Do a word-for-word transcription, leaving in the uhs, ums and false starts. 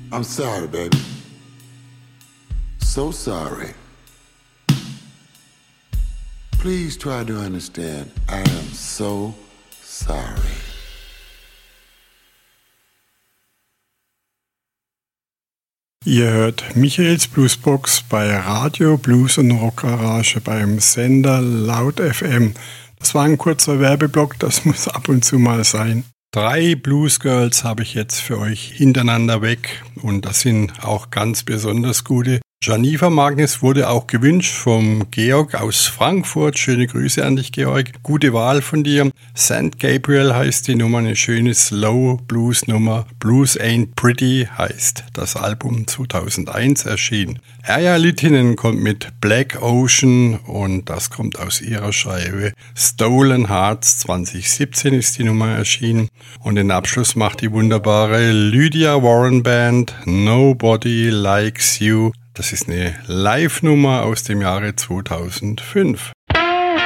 I'm sorry, baby. So sorry. Please try to understand. I am so sorry. Ihr hört Michaels Bluesbox bei Radio Blues und Rock Garage beim Sender Laut F M. Das war ein kurzer Werbeblock, das muss ab und zu mal sein. Drei Blues Girls habe ich jetzt für euch hintereinander weg und das sind auch ganz besonders gute. Janiva Magnus wurde auch gewünscht vom Georg aus Frankfurt. Schöne Grüße an dich, Georg. Gute Wahl von dir. Saint Gabriel heißt die Nummer, eine schöne Slow Blues Nummer. Blues Ain't Pretty heißt das Album zweitausendeins erschienen. Erja Littinen kommt mit Black Ocean und das kommt aus ihrer Scheibe Stolen Hearts. zwanzig siebzehn ist die Nummer erschienen und den Abschluss macht die wunderbare Lydia Warren Band Nobody Likes You. Das ist eine Live-Nummer aus dem Jahre zweitausendfünf.